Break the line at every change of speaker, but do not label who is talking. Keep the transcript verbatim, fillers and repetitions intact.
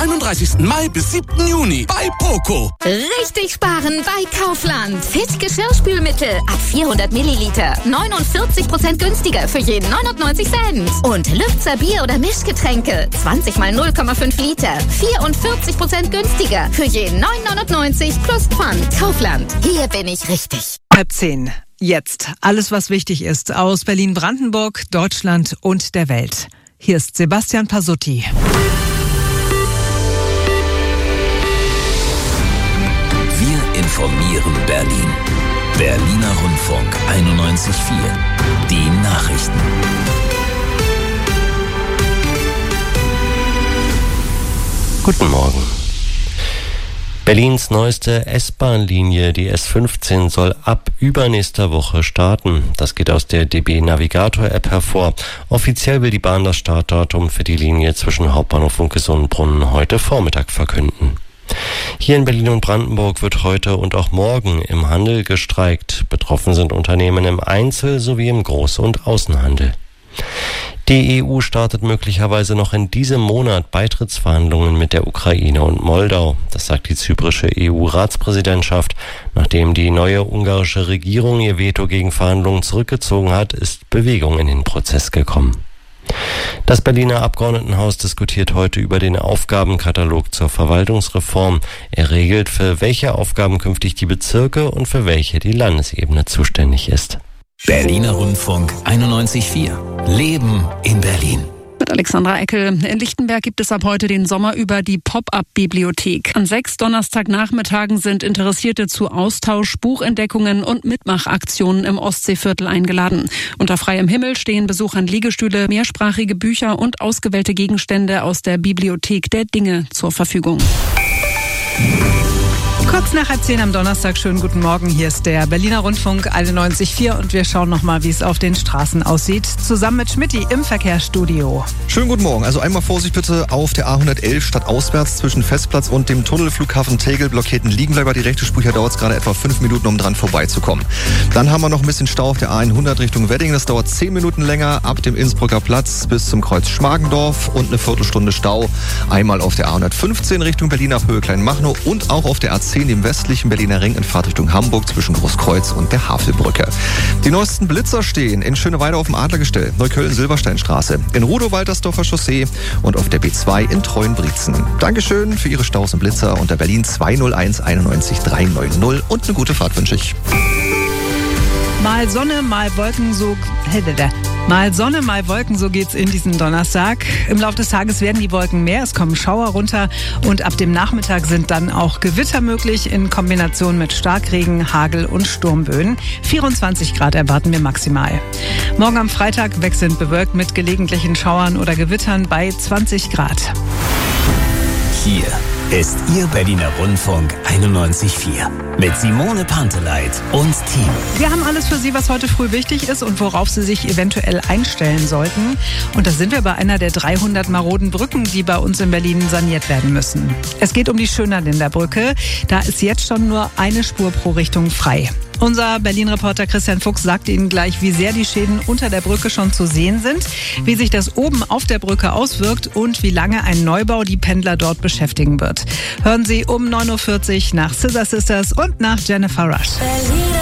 einunddreißigsten Mai bis siebten Juni bei Poco.
Richtig sparen bei Kaufland. Fit Geschirrspülmittel ab vierhundert Milliliter. neunundvierzig Prozent günstiger für jeden neunundneunzig Cent. Und Lübzer Bier- oder Mischgetränke. zwanzig mal null Komma fünf Liter. vierundvierzig Prozent günstiger für jeden neun neunundneunzig plus Pfand. Kaufland. Hier bin ich richtig.
Halb zehn. Jetzt alles, was wichtig ist aus Berlin-Brandenburg, Deutschland und der Welt. Hier ist Sebastian Pasutti.
Wir informieren Berlin. Berliner Rundfunk einundneunzig Komma vier. Die Nachrichten.
Guten Morgen. Berlins neueste S-Bahn-Linie, die S fünfzehn, soll ab übernächster Woche starten. Das geht aus der D B Navigator-App hervor. Offiziell will die Bahn das Startdatum für die Linie zwischen Hauptbahnhof und Gesundbrunnen heute Vormittag verkünden. Hier in Berlin und Brandenburg wird heute und auch morgen im Handel gestreikt. Betroffen sind Unternehmen im Einzel- sowie im Groß- und Außenhandel. Die E U startet möglicherweise noch in diesem Monat Beitrittsverhandlungen mit der Ukraine und Moldau. Das sagt die zyprische E U-Ratspräsidentschaft. Nachdem die neue ungarische Regierung ihr Veto gegen Verhandlungen zurückgezogen hat, ist Bewegung in den Prozess gekommen. Das Berliner Abgeordnetenhaus diskutiert heute über den Aufgabenkatalog zur Verwaltungsreform. Er regelt, für welche Aufgaben künftig die Bezirke und für welche die Landesebene zuständig ist.
Berliner Rundfunk einundneunzig Komma vier. Leben in Berlin.
Mit Alexandra Eckel. In Lichtenberg gibt es ab heute den Sommer über die Pop-up-Bibliothek. An sechs Donnerstagnachmittagen sind Interessierte zu Austausch, Buchentdeckungen und Mitmachaktionen im Ostseeviertel eingeladen. Unter freiem Himmel stehen Besuchern Liegestühle, mehrsprachige Bücher und ausgewählte Gegenstände aus der Bibliothek der Dinge zur Verfügung.
Kurz nach halb zehn am Donnerstag, schönen guten Morgen. Hier ist der Berliner Rundfunk einundneunzig Komma vier und wir schauen nochmal, wie es auf den Straßen aussieht. Zusammen mit Schmidti im Verkehrsstudio.
Schönen guten Morgen. Also einmal Vorsicht bitte auf der A hundertelf stadtauswärts zwischen Festplatz und dem Tunnelflughafen Tegel blockierten Liegenbleiber. Die rechte Spur, hier dauert es gerade etwa fünf Minuten, um dran vorbeizukommen. Dann haben wir noch ein bisschen Stau auf der A hundert Richtung Wedding. Das dauert zehn Minuten länger ab dem Innsbrucker Platz bis zum Kreuz Schmargendorf und eine Viertelstunde Stau. Einmal auf der A hundertfünfzehn Richtung Berlin ab Höhe Kleinmachnow und auch auf der A zehn dem westlichen Berliner Ring in Fahrtrichtung Hamburg zwischen Großkreuz und der Havelbrücke. Die neuesten Blitzer stehen in Schöneweide auf dem Adlergestell, Neukölln-Silbersteinstraße, in Rudow-Waltersdorfer Chaussee und auf der B zwei in Treuenbrietzen. Dankeschön für Ihre Staus und Blitzer unter Berlin zwei null eins einundneunzig drei neun null und eine gute Fahrt wünsche ich.
Mal Sonne, mal Wolken, so... Mal Sonne, mal Wolken, so geht's in diesen Donnerstag. Im Laufe des Tages werden die Wolken mehr, es kommen Schauer runter und ab dem Nachmittag sind dann auch Gewitter möglich in Kombination mit Starkregen, Hagel und Sturmböen. vierundzwanzig Grad erwarten wir maximal. Morgen am Freitag wechselnd bewölkt mit gelegentlichen Schauern oder Gewittern bei zwanzig Grad.
Hier ist Ihr Berliner Rundfunk einundneunzig Komma vier mit Simone Panteleit und Team.
Wir haben alles für Sie, was heute früh wichtig ist und worauf Sie sich eventuell einstellen sollten. Und da sind wir bei einer der dreihundert maroden Brücken, die bei uns in Berlin saniert werden müssen. Es geht um die Schönerlinder Brücke. Da ist jetzt schon nur eine Spur pro Richtung frei. Unser Berlin-Reporter Christian Fuchs sagt Ihnen gleich, wie sehr die Schäden unter der Brücke schon zu sehen sind, wie sich das oben auf der Brücke auswirkt und wie lange ein Neubau die Pendler dort beschäftigen wird. Hören Sie um neun Uhr vierzig nach Scissor Sisters und nach Jennifer Rush.